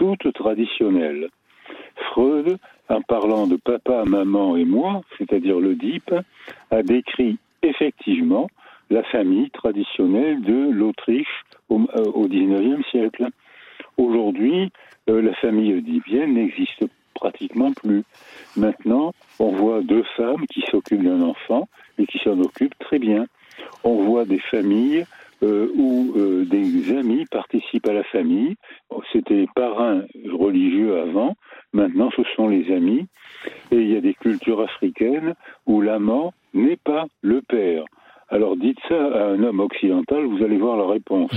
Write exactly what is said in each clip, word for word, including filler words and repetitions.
toutes traditionnelles. Freud, en parlant de papa, maman et moi, c'est-à-dire l'Oedipe, a décrit effectivement la famille traditionnelle de l'Autriche au, euh, au dix-neuvième siècle. Aujourd'hui, euh, la famille oedipienne n'existe pratiquement plus. Maintenant, on voit deux femmes qui s'occupent d'un enfant et qui s'en occupent très bien. On voit des familles euh, où euh, des amis participent à la famille. C'était les parrains religieux avant, maintenant ce sont les amis. Et il y a des cultures africaines où l'amant n'est pas le père. Alors dites ça à un homme occidental, vous allez voir la réponse.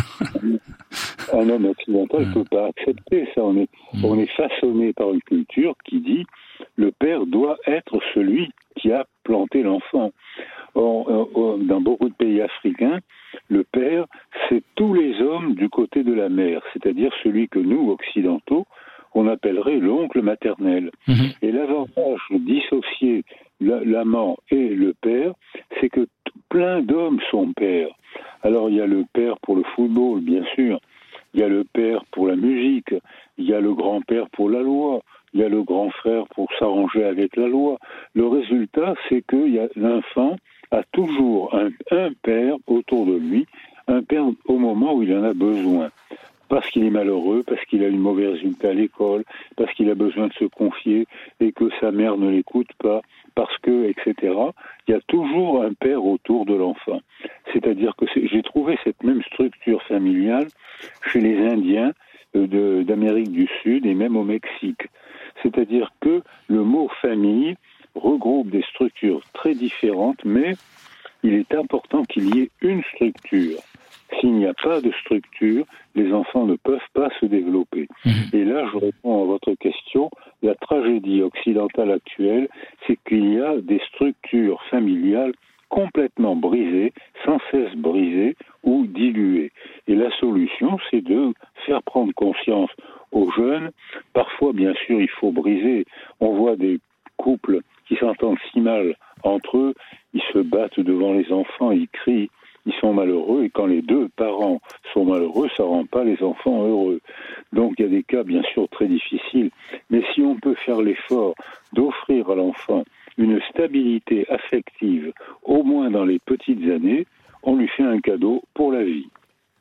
Un homme occidental ne peut pas accepter ça. On est, on est façonné par une culture qui dit le père doit être celui qui a planté l'enfant. Or, dans beaucoup de pays africains, le père, c'est tous les hommes du côté de la mère, c'est-à-dire celui que nous, occidentaux, on appellerait l'oncle maternel. Mmh. Et l'avantage de dissocier l'amant et le père, c'est que plein d'hommes sont pères. Alors il y a le père pour le football, bien sûr, il y a le père pour la musique, il y a le grand-père pour la loi, il y a le grand frère pour s'arranger avec la loi. Le résultat, c'est que y a, l'enfant a toujours un, un père autour de lui, un père au moment où il en a besoin. Parce qu'il est malheureux, parce qu'il a eu mauvais résultat à l'école, parce qu'il a besoin de se confier et que sa mère ne l'écoute pas, parce que, et cetera. Il y a toujours un père autour de l'enfant. C'est-à-dire que c'est, j'ai trouvé cette même structure familiale chez les Indiens de, d'Amérique du Sud et même au Mexique. C'est-à-dire que le mot famille regroupe des structures très différentes, mais il est important qu'il y ait une structure. S'il n'y a pas de structure, les enfants ne peuvent pas se développer. Mmh. Et là, je réponds à votre question. La tragédie occidentale actuelle, c'est qu'il y a des structures familiales complètement brisées, sans cesse brisées ou diluées. Et la solution, c'est de faire prendre conscience aux jeunes. Parfois, bien sûr, il faut briser. On voit des couples qui s'entendent si mal entre eux, ils se battent devant les enfants, ils crient. Ils sont malheureux, et quand les deux parents sont malheureux, ça rend pas les enfants heureux. Donc il y a des cas bien sûr très difficiles, mais si on peut faire l'effort d'offrir à l'enfant une stabilité affective, au moins dans les petites années, on lui fait un cadeau pour la vie.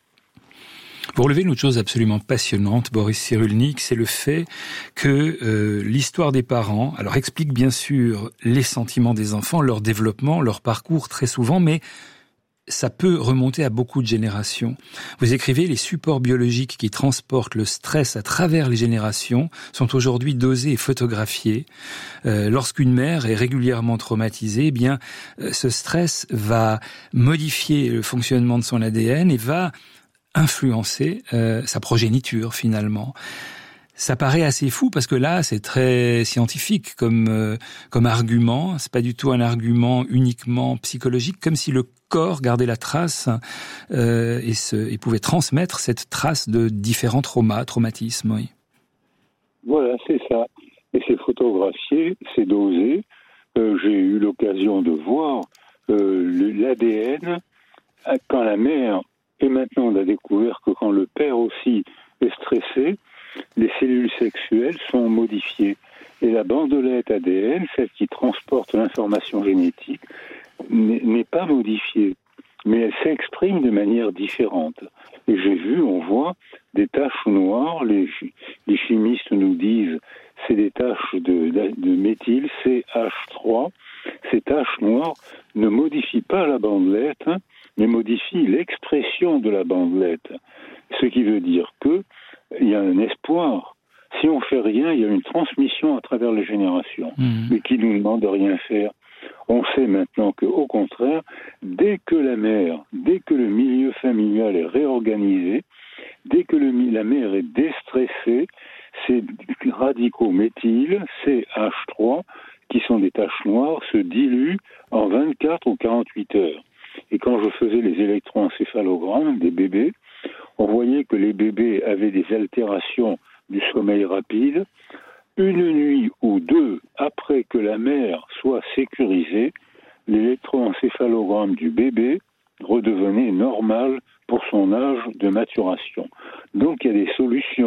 Vous relevez une autre chose absolument passionnante, Boris Cyrulnik, c'est le fait que euh, l'histoire des parents, alors explique bien sûr les sentiments des enfants, leur développement, leur parcours très souvent, mais ça peut remonter à beaucoup de générations. Vous écrivez, les supports biologiques qui transportent le stress à travers les générations sont aujourd'hui dosés et photographiés. Euh, lorsqu'une mère est régulièrement traumatisée, eh bien, euh, ce stress va modifier le fonctionnement de son A D N et va influencer euh, sa progéniture finalement. Ça paraît assez fou parce que là, c'est très scientifique comme euh, comme argument. C'est pas du tout un argument uniquement psychologique, comme si le corps gardait la trace euh, et, se, et pouvait transmettre cette trace de différents traumas, traumatismes. Oui. Voilà, c'est ça. Et c'est photographié, c'est dosé. Euh, j'ai eu l'occasion de voir euh, l'A D N quand la mère, et maintenant on a découvert que quand le père aussi est stressé, les cellules sexuelles sont modifiées. Et la bandelette A D N, celle qui transporte l'information génétique, n'est, n'est pas modifiée. Mais elle s'exprime de manière différente. Et j'ai vu, on voit des taches noires, les, les chimistes nous disent c'est des taches de, de, de méthyle, C H trois. Ces taches noires ne modifient pas la bandelette, hein, mais modifient l'expression de la bandelette. Ce qui veut dire que il y a un espoir. Si on fait rien, il y a une transmission à travers les générations, mmh. mais qui nous demande de rien faire. On sait maintenant qu'au contraire, dès que la mère, dès que le milieu familial est réorganisé, dès que le, la mère est déstressée, ces radicaux méthyl, C H trois, qui sont des taches noires, se diluent en vingt-quatre ou quarante-huit heures. Et quand je faisais les électroencéphalogrammes des bébés, on voyait que les bébés avaient des altérations du sommeil rapide. Une nuit ou deux après que la mère soit sécurisée, l'électroencéphalogramme du bébé redevenait normal pour son âge de maturation. Donc il y a des solutions.